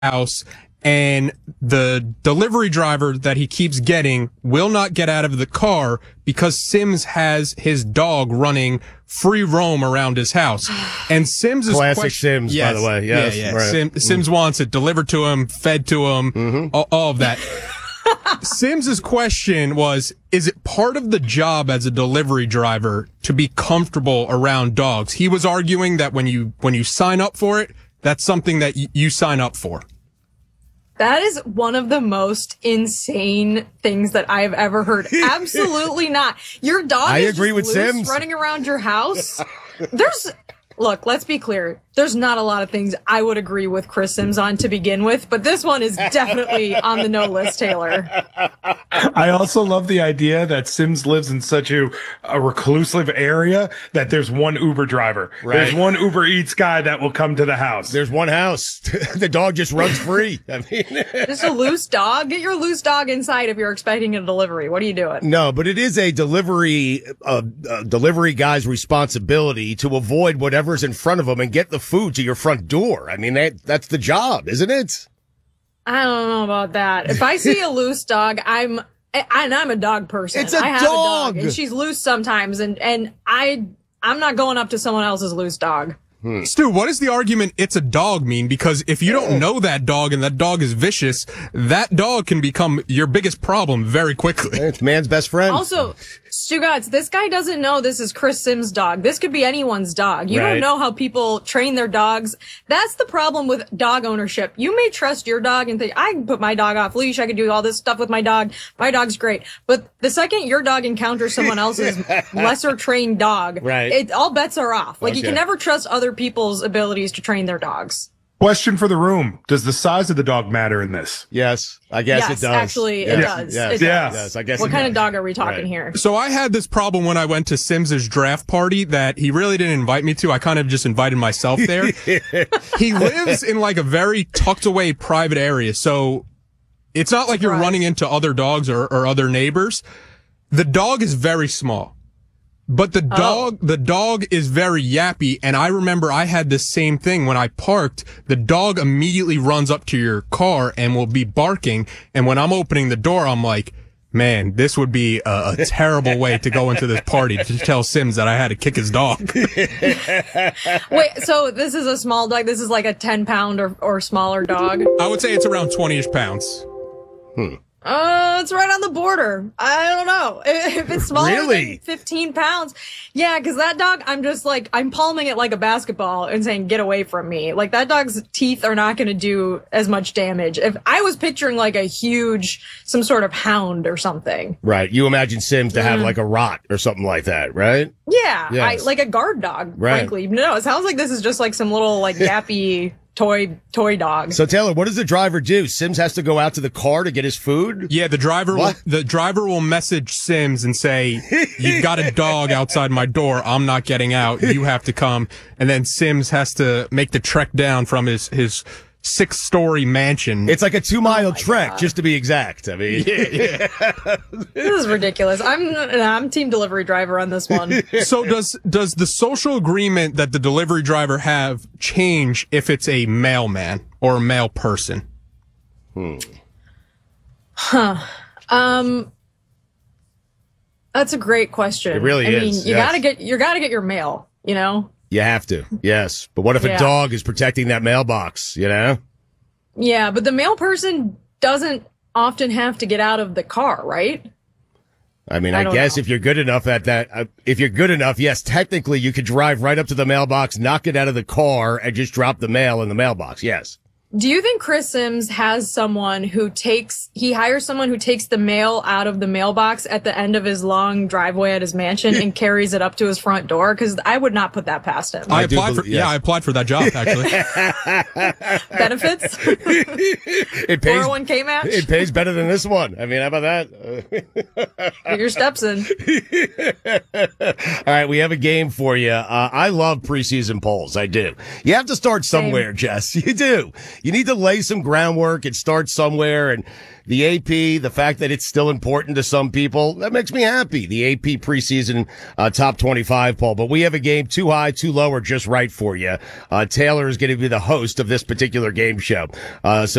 house, and the delivery driver that he keeps getting will not get out of the car because Sims has his dog running free roam around his house. And Sims is classic Sims, by the way. Yes, yeah. Right. Sims wants it delivered to him, fed to him, all of that. Sims's question was, is it part of the job as a delivery driver to be comfortable around dogs? He was arguing that when you sign up for it, that's something that you sign up for. That is one of the most insane things that I've ever heard. Absolutely not. Your dog is agree with loose Sims. running around your house. Look, let's be clear. There's not a lot of things I would agree with Chris Sims on to begin with, but this one is definitely on the no list, Taylor. I also love the idea that Sims lives in such a reclusive area that there's one Uber driver. Right. There's one Uber Eats guy that will come to the house. There's one house. The dog just runs free. I mean, Just a loose dog. Get your loose dog inside if you're expecting a delivery. What are you doing? no, but it is a delivery guy's responsibility to avoid whatever's in front of him and get the food to your front door. I mean, that's the job, isn't it? I don't know about that. If I see a loose dog, I'm a dog person. It's a I have dog. a dog, and she's loose sometimes, and I'm not going up to someone else's loose dog. Stu, what does the argument "it's a dog" mean? Because if you don't know that dog and that dog is vicious, that dog can become your biggest problem very quickly. It's man's best friend. Also, Stugotz, this guy doesn't know this is Chris Sims' dog. This could be anyone's dog. You Right. don't know how people train their dogs. That's the problem with dog ownership. You may trust your dog and think, I can put my dog off leash. I can do all this stuff with my dog. My dog's great. But the second your dog encounters someone else's lesser trained dog, Right. all bets are off. Like, you Okay. can never trust other people's abilities to train their dogs. Question for the room. Does the size of the dog matter in this? Yes, I guess Yes, it does. actually, it does. Yes, It does. Yes, I guess What it kind does. of dog are we talking Right. here? So I had this problem when I went to Sims's draft party that he really didn't invite me to. I kind of just invited myself there. He lives in like a very tucked away private area. So it's not like you're Right. running into other dogs or other neighbors. The dog is very small. But the dog is very yappy. And I remember I had this same thing when I parked. The dog immediately runs up to your car and will be barking. And when I'm opening the door, I'm like, man, this would be a terrible way to go into this party to tell Sims that I had to kick his dog. Wait, so this is a small dog? This is like a 10-pound or smaller dog? I would say it's around 20-ish pounds. It's right on the border. I don't know. If it's smaller Really? than 15 pounds. Yeah, because that dog, I'm palming it like a basketball and saying, get away from me. Like, that dog's teeth are not going to do as much damage. If I was picturing like a huge, some sort of hound or something. Right. You imagine Sims to have like a rot or something like that, right? Yeah, Yes. like a guard dog, Right. frankly. No, it sounds like this is just like some little like yappy toy dog. So Taylor, what does the driver do? Sims has to go out to the car to get his food? Yeah, the driver will message Sims and say, you've got a dog outside my door. I'm not getting out. You have to come. And then Sims has to make the trek down from his 6-story mansion. It's like a 2-mile trek, just to be exact. I mean, This is ridiculous. I'm team delivery driver on this one. So does the social agreement that the delivery driver have change if it's a mailman or a mail person? That's a great question. It really I is, mean, you yes. gotta get your mail, you know? you have to. Yes. But what if a Yeah. dog is protecting that mailbox, you know? Yeah, but the mail person doesn't often have to get out of the car, right? I mean, I I don't guess know. if you're good enough at that, if you're good enough, yes, technically you could drive right up to the mailbox, knock it out of the car, and just drop the mail in the mailbox. Yes. Do you think Chris Sims has someone he hires someone who takes the mail out of the mailbox at the end of his long driveway at his mansion and carries it up to his front door? Because I would not put that past him. I do applied for believe- yes. I applied for that job actually. Benefits? It pays, 401k match? it pays better than this one. I mean, how about that? Get your steps in. All right, we have a game for you. I love preseason polls. I do. You have to start somewhere, Jess. You do. You need to lay some groundwork and start somewhere. And the AP, the fact that it's still important to some people, that makes me happy. The AP preseason top 25 poll. But we have a game too high, too low, or just right for you. Taylor is going to be the host of this particular game show. So